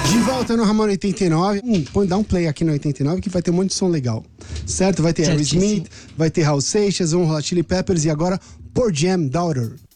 De volta no Ramon 89. Dá um play aqui no 89 que vai ter um monte de som legal. Certo? Vai ter Aerosmith, vai ter Raul Seixas, Red Hot Chili Peppers e agora Pearl Jam, Daughter.